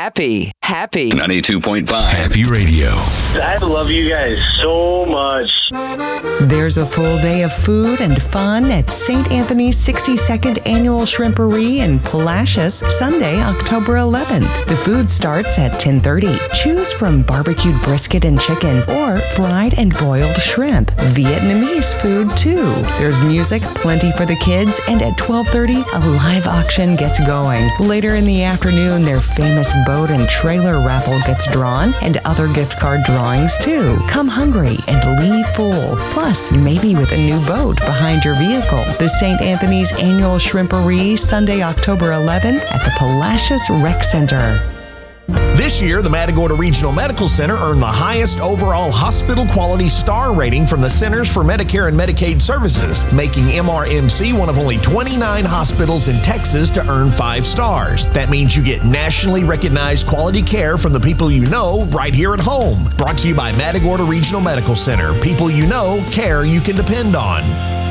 Happy 92.5 Happy Radio. I love you guys so much. There's a full day of food and fun at St. Anthony's 62nd Annual Shrimpery in Palacios, Sunday, October 11th. The food starts at 10:30. Choose from barbecued brisket and chicken or fried and boiled shrimp. Vietnamese food, too. There's music, plenty for the kids, and at 12:30, a live auction gets going. Later in the afternoon, their famous boat and trailer raffle gets drawn, and other gift card drawings, too. Come hungry and leave full. Plus, maybe with a new boat behind your vehicle. The St. Anthony's Annual Shrimpery, Sunday, October 11th at the Palacios Rec Center. This year, the Matagorda Regional Medical Center earned the highest overall hospital quality star rating from the Centers for Medicare and Medicaid Services, making MRMC one of only 29 hospitals in Texas to earn 5 stars. That means you get nationally recognized quality care from the people you know right here at home. Brought to you by Matagorda Regional Medical Center. People you know, care you can depend on.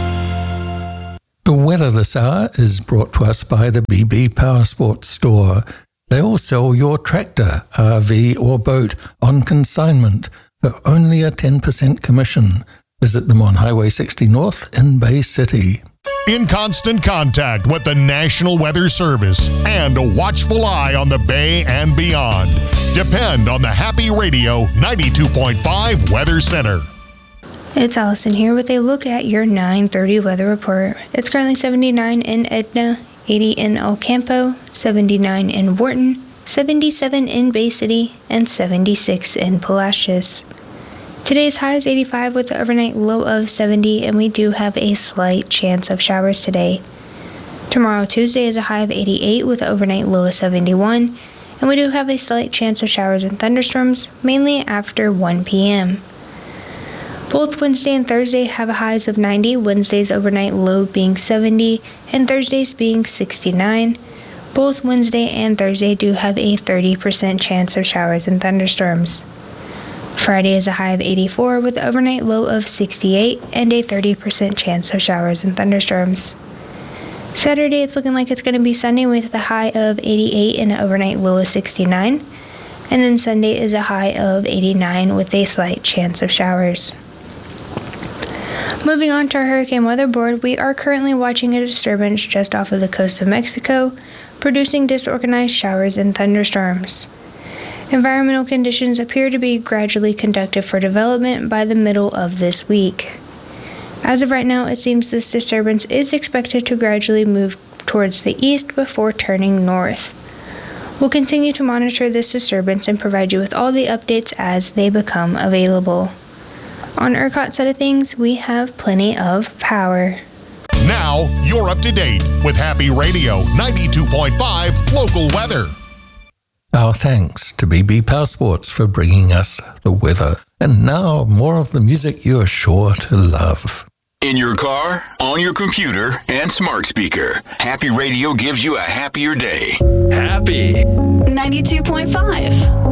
The weather this hour is brought to us by the BB Power Sports Store. They will sell your tractor, RV or boat on consignment for only a 10% commission. Visit them on Highway 60 North in Bay City. In constant contact with the National Weather Service and a watchful eye on the Bay and beyond. Depend on the Happy Radio 92.5 Weather Center. It's Allison here with a look at your 9:30 weather report. It's currently 79 in Edna, 80 in El Campo, 79 in Wharton, 77 in Bay City, and 76 in Palacios. Today's high is 85 with the overnight low of 70, and we do have a slight chance of showers today. Tomorrow, Tuesday, is a high of 88 with the overnight low of 71, and we do have a slight chance of showers and thunderstorms, mainly after 1 p.m. Both Wednesday and Thursday have highs of 90, Wednesday's overnight low being 70, and Thursday's being 69. Both Wednesday and Thursday do have a 30% chance of showers and thunderstorms. Friday is a high of 84 with an overnight low of 68 and a 30% chance of showers and thunderstorms. Saturday, it's looking like it's going to be sunny with a high of 88 and an overnight low of 69. And then Sunday is a high of 89 with a slight chance of showers. Moving on to our hurricane weather board, we are currently watching a disturbance just off of the coast of Mexico, producing disorganized showers and thunderstorms. Environmental conditions appear to be gradually conductive for development by the middle of this week. As of right now, it seems this disturbance is expected to gradually move towards the east before turning north. We'll continue to monitor this disturbance and provide you with all the updates as they become available. On ERCOT's side of things, we have plenty of power. Now, you're up to date with Happy Radio 92.5 local weather. Our thanks to BB Power Sports for bringing us the weather. And now, more of the music you are sure to love. In your car, on your computer, and smart speaker, Happy Radio gives you a happier day. Happy 92.5